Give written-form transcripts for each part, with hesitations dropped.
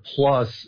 plus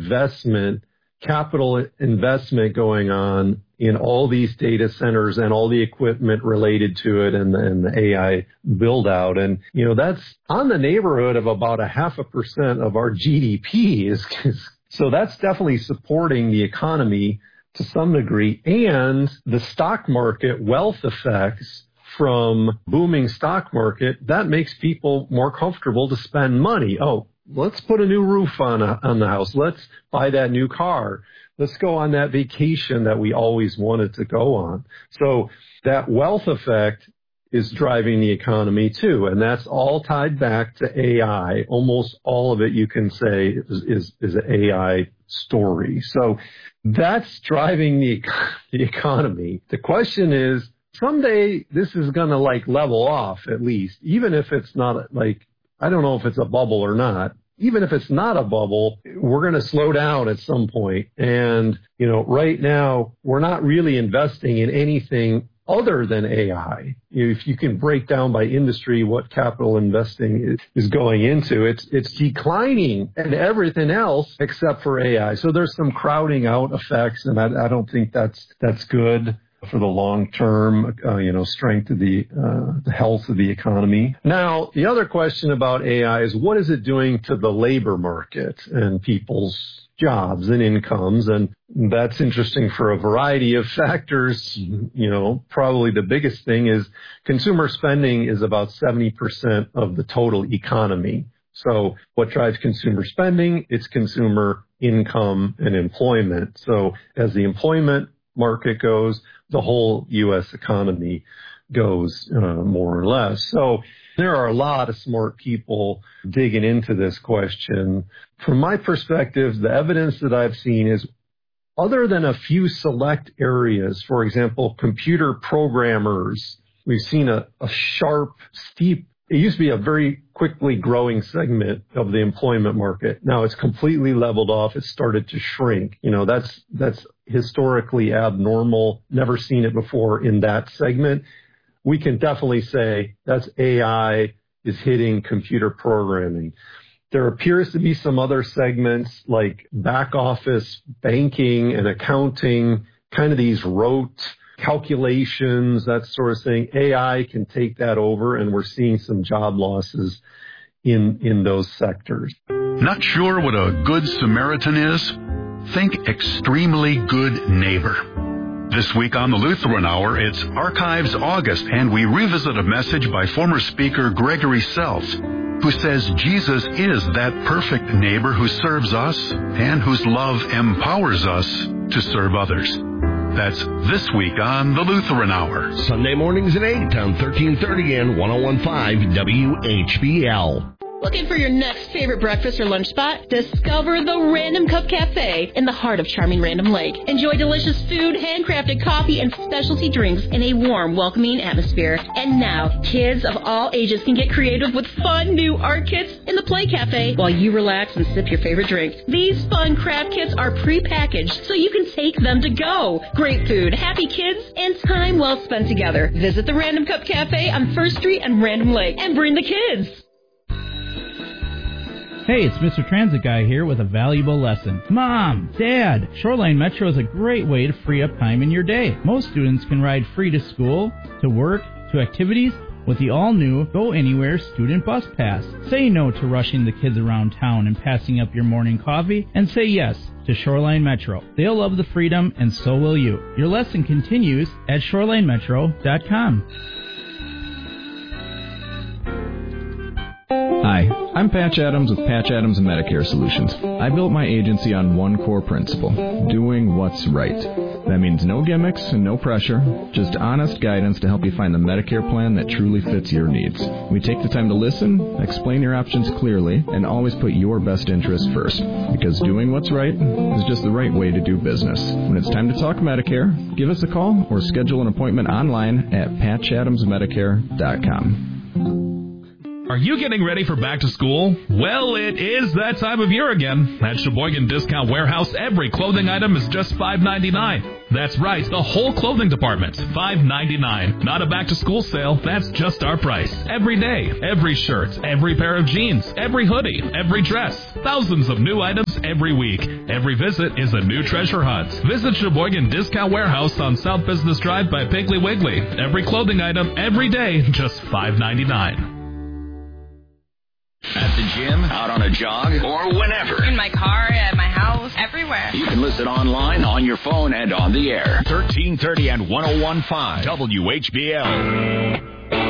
capital investment going on in all these data centers and all the equipment related to it and the AI build out. And, that's on the neighborhood of about 0.5% of our GDP so that's definitely supporting the economy to some degree. And the stock market wealth effects from booming stock market, that makes people more comfortable to spend money. Oh, let's put a new roof on the house. Let's buy that new car. Let's go on that vacation that we always wanted to go on. So that wealth effect is driving the economy too. And that's all tied back to AI. Almost all of it, you can say, is an AI story. So that's driving the economy. The question is, someday this is going to level off at least, even if it's not I don't know if it's a bubble or not. Even if it's not a bubble, we're going to slow down at some point. And, right now we're not really investing in anything other than AI. If you can break down by industry what capital investing is going into, it's declining and everything else except for AI. So there's some crowding out effects, and I don't think that's good for the long term, strength of the health of the economy. Now, the other question about AI is, what is it doing to the labor market and people's jobs and incomes? And that's interesting for a variety of factors. Probably the biggest thing is consumer spending is about 70% of the total economy. So what drives consumer spending? It's consumer income and employment. So as the employment market goes, the whole U.S. economy goes more or less. So there are a lot of smart people digging into this question. From my perspective, the evidence that I've seen is, other than a few select areas, for example, computer programmers, we've seen a sharp, steep. It used to be a very quickly growing segment of the employment market. Now it's completely leveled off. It's started to shrink. That's historically abnormal. Never seen it before in that segment. We can definitely say that's AI is hitting computer programming. There appears to be some other segments like back office, banking, and accounting, kind of these rote calculations, that sort of thing. AI can take that over, and we're seeing some job losses in those sectors. Not sure what a good Samaritan is? Think extremely good neighbor. This week on the Lutheran Hour, it's Archives August, and we revisit a message by former speaker Gregory Seltz, who says Jesus is that perfect neighbor who serves us and whose love empowers us to serve others. That's this week on the Lutheran Hour. Sunday mornings at 8 on 1330 and 101.5 WHBL. Looking for your next favorite breakfast or lunch spot? Discover the Random Cup Cafe in the heart of charming Random Lake. Enjoy delicious food, handcrafted coffee, and specialty drinks in a warm, welcoming atmosphere. And now, kids of all ages can get creative with fun new art kits in the Play Cafe while you relax and sip your favorite drink. These fun craft kits are pre-packaged so you can take them to go. Great food, happy kids, and time well spent together. Visit the Random Cup Cafe on 1st Street and Random Lake and bring the kids. Hey, it's Mr. Transit Guy here with a valuable lesson. Mom, Dad, Shoreline Metro is a great way to free up time in your day. Most students can ride free to school, to work, to activities with the all-new Go Anywhere Student Bus Pass. Say no to rushing the kids around town and passing up your morning coffee, and say yes to Shoreline Metro. They'll love the freedom, and so will you. Your lesson continues at ShorelineMetro.com. Hi, I'm Patch Adams with Patch Adams and Medicare Solutions. I built my agency on one core principle, doing what's right. That means no gimmicks and no pressure, just honest guidance to help you find the Medicare plan that truly fits your needs. We take the time to listen, explain your options clearly, and always put your best interest first, because doing what's right is just the right way to do business. When it's time to talk Medicare, give us a call or schedule an appointment online at PatchAdamsMedicare.com. Are you getting ready for back to school? Well, it is that time of year again. At Sheboygan Discount Warehouse, every clothing item is just $5.99. That's right, the whole clothing department, $5.99. Not a back to school sale, that's just our price. Every day, every shirt, every pair of jeans, every hoodie, every dress. Thousands of new items every week. Every visit is a new treasure hunt. Visit Sheboygan Discount Warehouse on South Business Drive by Piggly Wiggly. Every clothing item, every day, just $5.99. At the gym, out on a jog, or whenever. In my car, at my house, everywhere. You can listen online, on your phone, and on the air. 1330 and 101.5 WHBL.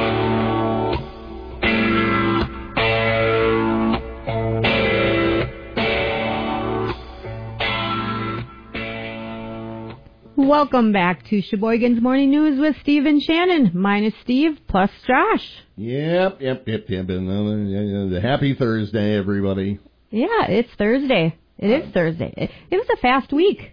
Welcome back to Sheboygan's Morning News with Steve and Shannon, minus Steve plus Josh. Yep. Happy Thursday, everybody. Yeah, it's Thursday. It is Thursday. It was a fast week.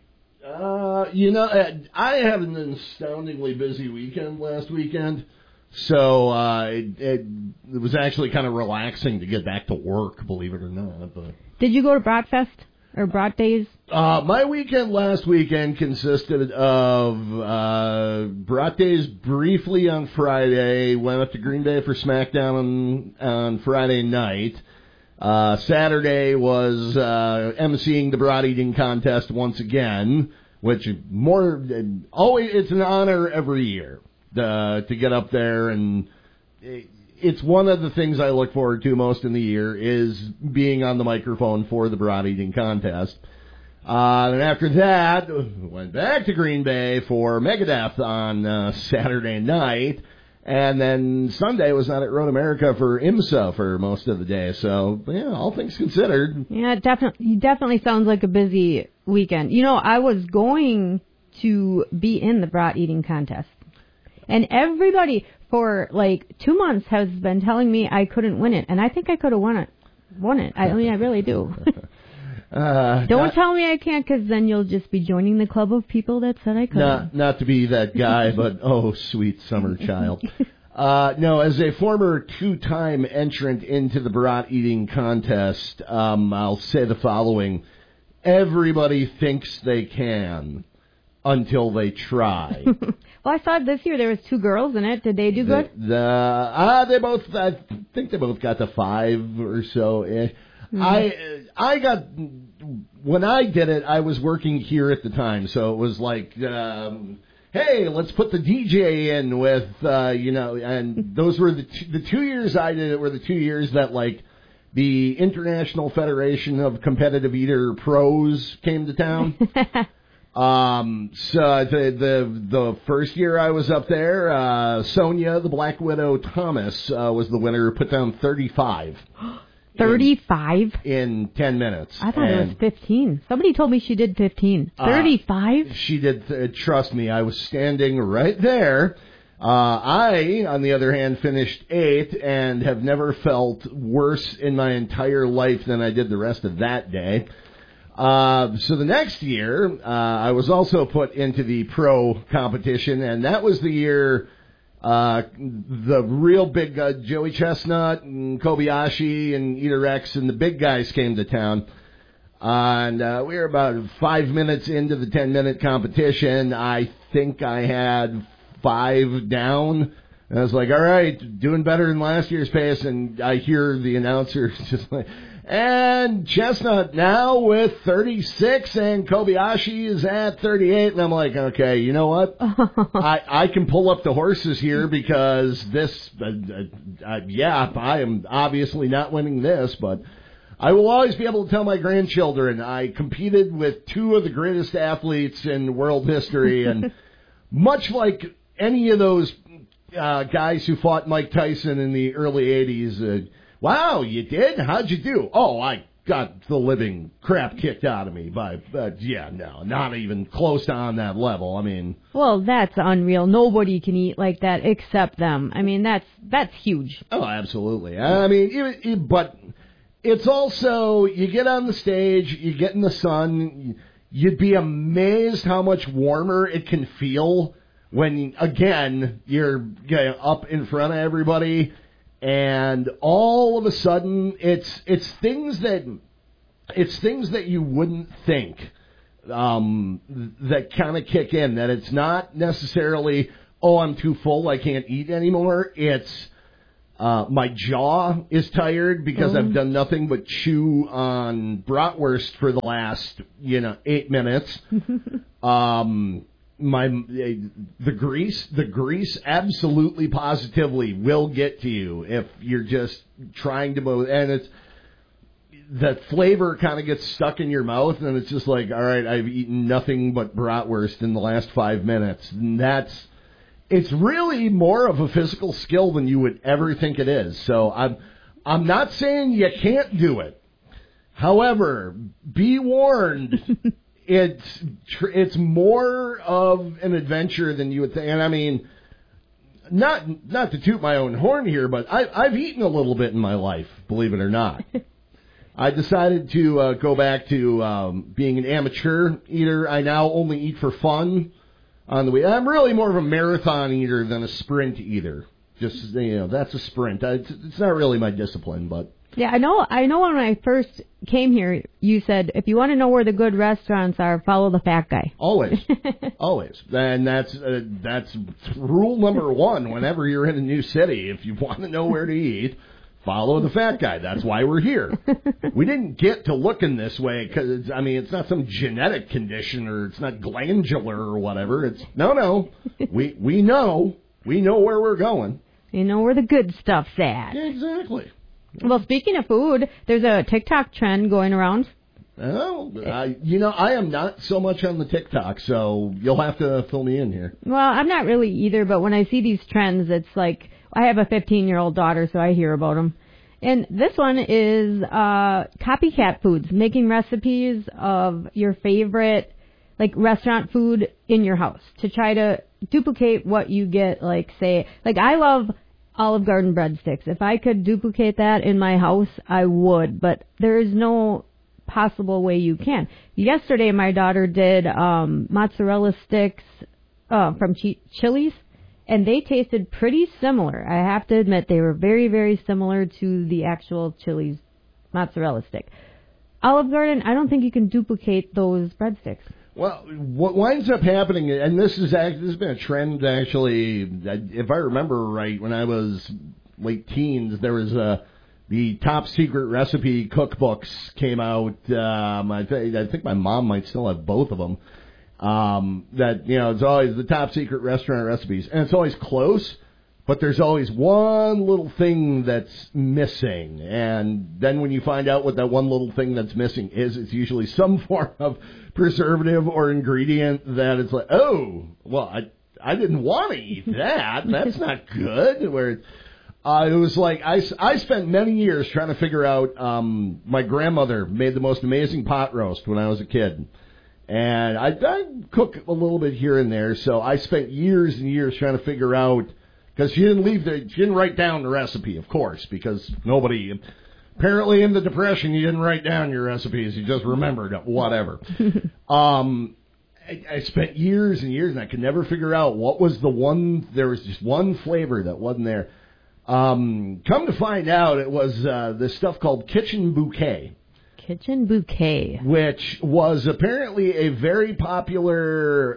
I had an astoundingly busy weekend last weekend, so it was actually kind of relaxing to get back to work, believe it or not. But did you go to Bratfest or Brat Days? My weekend last weekend consisted of Brat Days briefly on Friday, went up to Green Bay for SmackDown on Friday night. Saturday was emceeing the brat eating contest once again, which it's an honor every year to get up there, and it's one of the things I look forward to most in the year is being on the microphone for the brat eating contest. And after that, went back to Green Bay for Megadeth on Saturday night. And then Sunday was out at Road America for IMSA for most of the day. So, yeah, all things considered. Yeah, it definitely sounds like a busy weekend. I was going to be in the brat eating contest. And everybody for 2 months has been telling me I couldn't win it. And I think I could have won it. I really do. Don't tell me I can't, because then you'll just be joining the club of people that said I couldn't. Not to be that guy, but oh, sweet summer child. No, as a former two-time entrant into the brat eating contest, I'll say the following. Everybody thinks they can until they try. Well, I saw this year there was 2 girls in it. Did they do good? I think they both got to 5 or so. I got, when I did it, I was working here at the time, so it was like, hey, let's put the DJ in with, and those were the 2 years I did it were the 2 years that, the International Federation of Competitive Eater Pros came to town. So the first year I was up there, Sonia, the Black Widow Thomas, was the winner, put down 35. 35? In 10 minutes. I thought it was 15. Somebody told me she did 15. 35? She did. Trust me, I was standing right there. I, on the other hand, finished 8th and have never felt worse in my entire life than I did the rest of that day. So the next year, I was also put into the pro competition, and that was the year the real big Joey Chestnut and Kobayashi and Eater X and the big guys came to town. And we were about 5 minutes into the 10-minute competition. I think I had 5 down. And I was like, all right, doing better than last year's pace. And I hear the announcer just like, and Chestnut now with 36, and Kobayashi is at 38. And I'm like, okay, you know what? I can pull up the horses here because this, I am obviously not winning this, but I will always be able to tell my grandchildren I competed with 2 of the greatest athletes in world history. And much like any of those guys who fought Mike Tyson in the early 80s, wow, you did? How'd you do? Oh, I got the living crap kicked out of me by, not even close to on that level. I mean, well, that's unreal. Nobody can eat like that except them. I mean, that's huge. Oh, absolutely. I mean, but it's also, you get on the stage, you get in the sun, you'd be amazed how much warmer it can feel when, again, you're up in front of everybody. And all of a sudden, it's things that you wouldn't think that kind of kick in. That it's not necessarily, oh, I'm too full, I can't eat anymore. It's my jaw is tired because I've done nothing but chew on bratwurst for the last 8 minutes. The grease absolutely positively will get to you if you're just trying to move, and it's that flavor kind of gets stuck in your mouth, and it's just like, all right, I've eaten nothing but bratwurst in the last 5 minutes, and it's really more of a physical skill than you would ever think it is. So I'm not saying you can't do it. However, be warned. It's more of an adventure than you would think. And I mean, not to toot my own horn here, but I've eaten a little bit in my life, believe it or not. I decided to go back to being an amateur eater. I now only eat for fun on the way. I'm really more of a marathon eater than a sprint eater. Just, that's a sprint. It's not really my discipline, but... Yeah, I know when I first came here, you said, if you want to know where the good restaurants are, follow the fat guy. Always. Always. And that's rule number one whenever you're in a new city. If you want to know where to eat, follow the fat guy. That's why we're here. We didn't get to looking this way because, it's not some genetic condition or it's not glandular or whatever. It's, no. We know where we're going. You know where the good stuff's at. Yeah, exactly. Well, speaking of food, there's a TikTok trend going around. Oh, I am not so much on the TikTok, so you'll have to fill me in here. Well, I'm not really either, but when I see these trends, it's like, I have a 15-year-old daughter, so I hear about them. And this one is copycat foods, making recipes of your favorite, restaurant food in your house to try to duplicate what you get, I love Olive Garden breadsticks. If I could duplicate that in my house, I would, but there is no possible way you can. Yesterday, my daughter did mozzarella sticks from Chili's, and they tasted pretty similar. I have to admit, they were very, very similar to the actual Chili's mozzarella stick. Olive Garden, I don't think you can duplicate those breadsticks. Well, what winds up happening, and this has been a trend actually, if I remember right, when I was late teens, there was the top secret recipe cookbooks came out. I think my mom might still have both of them. It's always the top secret restaurant recipes, and it's always close, but there's always one little thing that's missing. And then when you find out what that one little thing that's missing is, it's usually some form of preservative or ingredient that it's like, oh, well, I didn't want to eat that. That's not good. Where it was like, I spent many years trying to figure out, my grandmother made the most amazing pot roast when I was a kid. And I cook a little bit here and there, so I spent years and years trying to figure out, because she didn't write down the recipe, of course, because nobody, apparently in the Depression, you didn't write down your recipes, you just remembered whatever. I spent years and years, and I could never figure out what was there was just one flavor that wasn't there. Come to find out, it was this stuff called Kitchen Bouquet. Kitchen Bouquet. Which was apparently a very popular,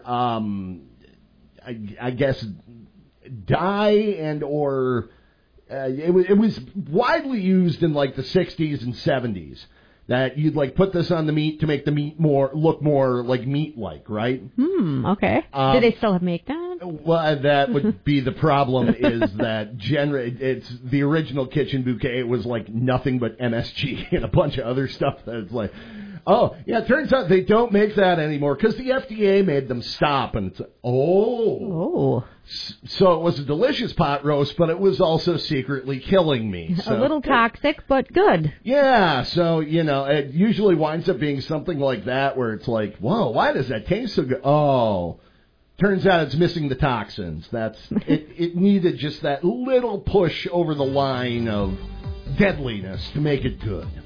I guess, dye and or it was widely used in the 60s and 70s. That you'd put this on the meat to make the meat look more like meat-like, right? Okay. Do they still make that? Well, that would be the problem. Is that it's the original Kitchen Bouquet? It was nothing but MSG and a bunch of other stuff. That's oh yeah. It turns out they don't make that anymore because the FDA made them stop. And it's So it was a delicious pot roast, but it was also secretly killing me. So. A little toxic, but good. Yeah, so, it usually winds up being something like that where it's like, whoa, why does that taste so good? Oh, turns out it's missing the toxins. It needed just that little push over the line of deadliness to make it good.